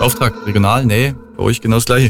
Auftrag, regional, nee, bei euch genau das Gleiche.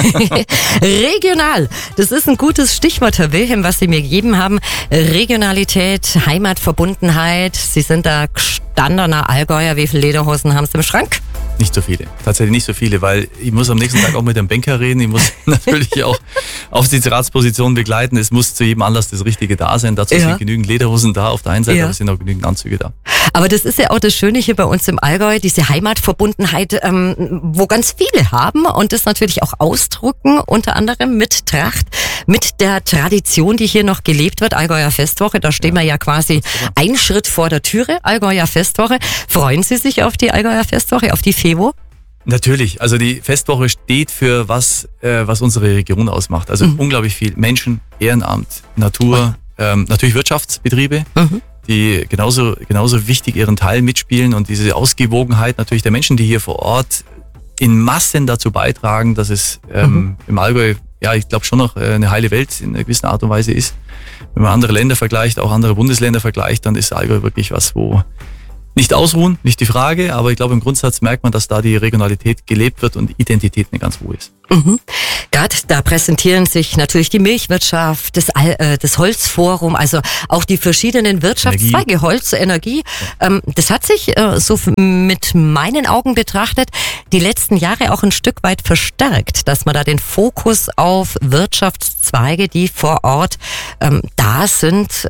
Regional, das ist ein gutes Stichwort, Herr Wilhelm, was Sie mir gegeben haben. Regionalität, Heimatverbundenheit. Sie sind da gestandener Allgäuer. Wie viele Lederhosen haben Sie im Schrank? Nicht so viele, tatsächlich nicht so viele, weil ich muss am nächsten Tag auch mit dem Banker reden. Ich muss natürlich auch Aufsichtsratspositionen begleiten. Es muss zu jedem Anlass das Richtige da sein. Dazu sind genügend Lederhosen da auf der einen Seite, aber es sind auch genügend Anzüge da. Aber das ist ja auch das Schöne hier bei uns im Allgäu, diese Heimatverbundenheit, wo ganz viele haben und das natürlich auch ausdrücken, unter anderem mit Tracht, mit der Tradition, die hier noch gelebt wird, Allgäuer Festwoche. Da stehen wir ja quasi einen Schritt vor der Türe, Allgäuer Festwoche. Freuen Sie sich auf die Allgäuer Festwoche, auf die FEWO? Natürlich, also die Festwoche steht für was unsere Region ausmacht. Also unglaublich viel Menschen, Ehrenamt, Natur, natürlich Wirtschaftsbetriebe, die genauso wichtig ihren Teil mitspielen und diese Ausgewogenheit natürlich der Menschen, die hier vor Ort in Massen dazu beitragen, dass es im Allgäu, ja, ich glaube schon noch eine heile Welt in einer gewissen Art und Weise ist. Wenn man andere Länder vergleicht, auch andere Bundesländer vergleicht, dann ist Allgäu wirklich was, wo nicht ausruhen, nicht die Frage, aber ich glaube im Grundsatz merkt man, dass da die Regionalität gelebt wird und Identität eine ganz hohe ist. Gerade da präsentieren sich natürlich die Milchwirtschaft, das Holzforum, also auch die verschiedenen Wirtschaftszweige, Holz, Energie. Das hat sich so mit meinen Augen betrachtet die letzten Jahre auch ein Stück weit verstärkt, dass man da den Fokus auf Wirtschaftszweige, die vor Ort da sind,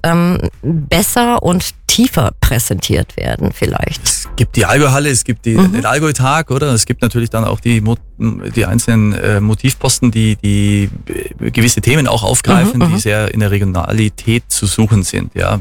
besser und tiefer präsentiert werden vielleicht. Es gibt die Allgäuhalle, es gibt den Allgäu-Tag, oder? Es gibt natürlich dann auch die einzelnen Motivposten, die gewisse Themen auch aufgreifen, die sehr in der Regionalität zu suchen sind. Ja,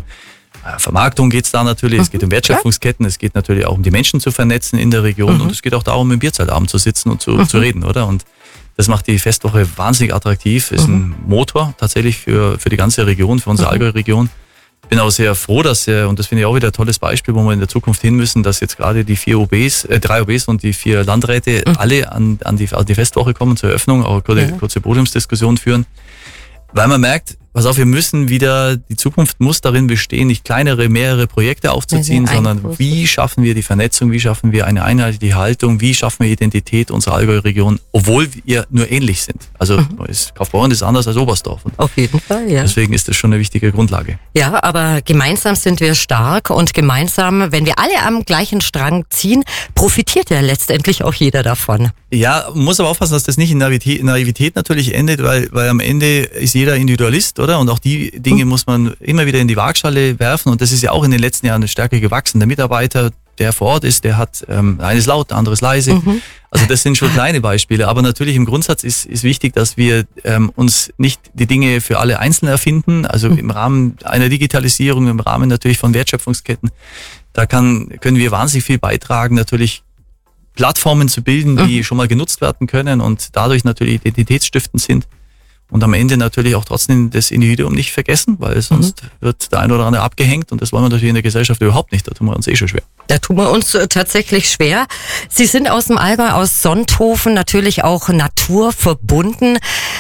Vermarktung geht's da natürlich, es geht um Wertschöpfungsketten, es geht natürlich auch um die Menschen zu vernetzen in der Region und es geht auch darum, im Bierzeitabend zu sitzen und zu reden, oder? Und das macht die Festwoche wahnsinnig attraktiv, ist ein Motor tatsächlich für die ganze Region, für unsere Allgäu-Region. Ich bin auch sehr froh, dass und das finde ich auch wieder ein tolles Beispiel, wo wir in der Zukunft hin müssen, dass jetzt gerade die 3 OBs und die 4 Landräte alle an die Festwoche kommen zur Eröffnung, auch eine kurze Podiumsdiskussion führen. Weil man merkt, pass auf, wir müssen wieder, die Zukunft muss darin bestehen, nicht mehrere Projekte aufzuziehen, sondern wie schaffen wir die Vernetzung, wie schaffen wir eine einheitliche Haltung, wie schaffen wir Identität unserer Allgäu-Region, obwohl wir nur ähnlich sind. Also Kaufbeuren ist anders als Oberstdorf. Auf jeden Fall, ja. Deswegen ist das schon eine wichtige Grundlage. Ja, aber gemeinsam sind wir stark und gemeinsam, wenn wir alle am gleichen Strang ziehen, profitiert ja letztendlich auch jeder davon. Ja, muss aber aufpassen, dass das nicht in Naivität natürlich endet, weil am Ende ist jeder Individualist, oder? Und auch die Dinge muss man immer wieder in die Waagschale werfen und das ist ja auch in den letzten Jahren stärker gewachsen. Der Mitarbeiter, der vor Ort ist, der hat eines laut, der andere ist leise. Also das sind schon kleine Beispiele, aber natürlich im Grundsatz ist wichtig, dass wir uns nicht die Dinge für alle einzeln erfinden, also im Rahmen einer Digitalisierung, im Rahmen natürlich von Wertschöpfungsketten, da können wir wahnsinnig viel beitragen, natürlich Plattformen zu bilden, die schon mal genutzt werden können und dadurch natürlich identitätsstiftend sind. Und am Ende natürlich auch trotzdem das Individuum nicht vergessen, weil sonst wird der ein oder andere abgehängt und das wollen wir natürlich in der Gesellschaft überhaupt nicht. Da tun wir uns schon schwer. Da tun wir uns tatsächlich schwer. Sie sind aus dem Allgäu, aus Sonthofen, natürlich auch naturverbunden,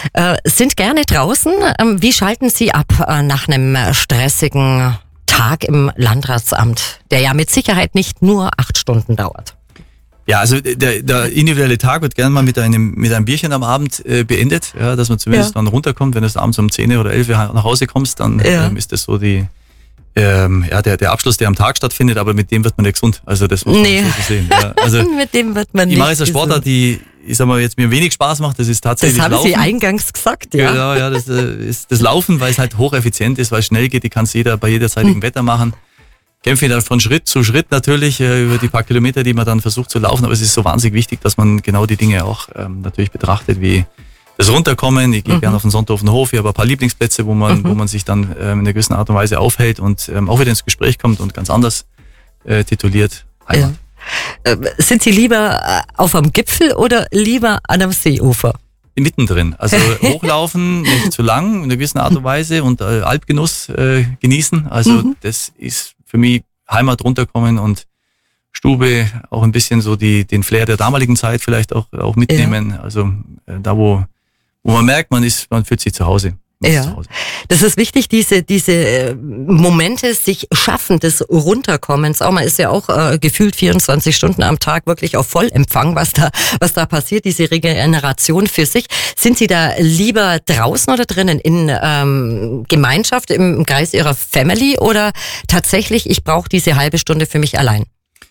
sind gerne draußen. Wie schalten Sie ab nach einem stressigen Tag im Landratsamt, der ja mit Sicherheit nicht nur 8 Stunden dauert? Ja, also der individuelle Tag wird gerne mal mit einem Bierchen am Abend beendet, ja, dass man zumindest dann runterkommt. Wenn du abends um 10 oder 11 nach Hause kommst, dann ist das so der Abschluss, der am Tag stattfindet, aber mit dem wird man nicht gesund. Also das muss man so sehen. Ja, also mit dem wird man nicht. Ich mache jetzt eine Sportart, die, ich sag mal, jetzt mir wenig Spaß macht, das ist tatsächlich Laufen. Das haben Laufen. Sie eingangs gesagt, ja. Genau, ja, das ist das Laufen, weil es halt hocheffizient ist, weil es schnell geht, die kann es jeder bei jederzeitigem Wetter machen. Kämpfe dann von Schritt zu Schritt natürlich über die paar Kilometer, die man dann versucht zu laufen. Aber es ist so wahnsinnig wichtig, dass man genau die Dinge auch natürlich betrachtet, wie das Runterkommen. Ich gehe gerne auf den Sonthofenhof, ich habe ein paar Lieblingsplätze, wo man sich dann in einer gewissen Art und Weise aufhält und auch wieder ins Gespräch kommt und ganz anders tituliert Heimat. Ja. Sind Sie lieber auf einem Gipfel oder lieber an einem Seeufer? Mittendrin. Also hochlaufen, nicht zu lang, in einer gewissen Art und Weise und Alpgenuss genießen. Also das ist für mich Heimat, runterkommen und Stube, auch ein bisschen so den Flair der damaligen Zeit vielleicht auch mitnehmen. Ja. Also da, wo man merkt, man fühlt sich zu Hause. Ja, das ist wichtig, diese Momente sich schaffen des Runterkommens. Auch man ist ja auch gefühlt 24 Stunden am Tag wirklich auf Vollempfang, was da passiert, diese Regeneration für sich. Sind Sie da lieber draußen oder drinnen in Gemeinschaft, im Kreis Ihrer Family oder tatsächlich, ich brauche diese halbe Stunde für mich allein?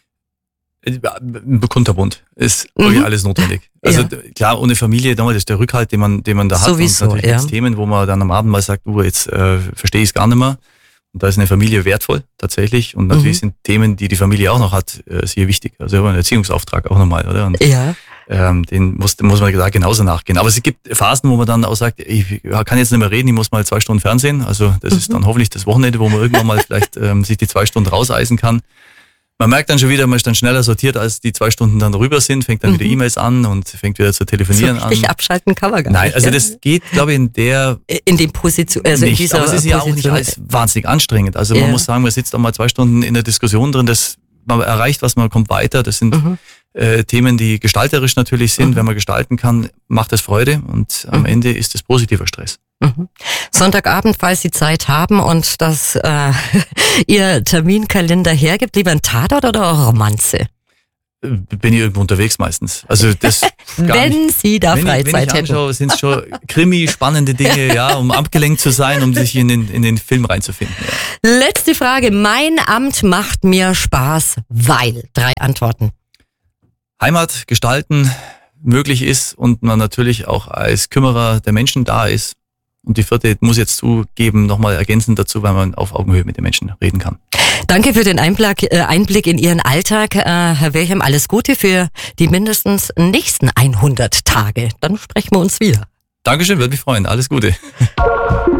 Kunterbunt ist wirklich alles notwendig. Also klar, ohne Familie, das ist der Rückhalt, den man da hat. Sowieso, und natürlich gibt's Themen, wo man dann am Abend mal sagt, jetzt verstehe ich es gar nicht mehr. Und da ist eine Familie wertvoll, tatsächlich. Und natürlich sind Themen, die Familie auch noch hat, sehr wichtig. Also ich habe einen Erziehungsauftrag auch nochmal, oder? Und, den muss man da genauso nachgehen. Aber es gibt Phasen, wo man dann auch sagt, ich kann jetzt nicht mehr reden, ich muss mal 2 Stunden Fernsehen. Also das ist dann hoffentlich das Wochenende, wo man irgendwann mal vielleicht sich die 2 Stunden rauseisen kann. Man merkt dann schon wieder, man ist dann schneller sortiert, als die 2 Stunden dann rüber sind, fängt dann wieder E-Mails an und fängt wieder zu telefonieren an. Richtig abschalten kann man gar nicht. Nein, also das geht, glaube ich, in dem Position, also nicht. in dieser aber es ist ja auch nicht alles wahnsinnig anstrengend. Also man muss sagen, man sitzt auch mal 2 Stunden in der Diskussion drin, man erreicht was, man kommt weiter. Das sind Themen, die gestalterisch natürlich sind. Wenn man gestalten kann, macht es Freude und am Ende ist es positiver Stress. Sonntagabend, falls Sie Zeit haben und dass Ihr Terminkalender hergibt, lieber ein Tatort oder eine Romanze? Bin ich irgendwo unterwegs meistens. Also das wenn Sie da Freizeit hätten. Wenn ich sind es schon Krimi, spannende Dinge, ja, um abgelenkt zu sein, um sich in den Film reinzufinden. Ja. Letzte Frage. Mein Amt macht mir Spaß, weil 3 Antworten. Heimat gestalten möglich ist und man natürlich auch als Kümmerer der Menschen da ist. Und die 4. muss jetzt zugeben, nochmal ergänzend dazu, weil man auf Augenhöhe mit den Menschen reden kann. Danke für den Einblick in Ihren Alltag, Herr Wilhelm. Alles Gute für die mindestens nächsten 100 Tage. Dann sprechen wir uns wieder. Dankeschön, würde mich freuen. Alles Gute.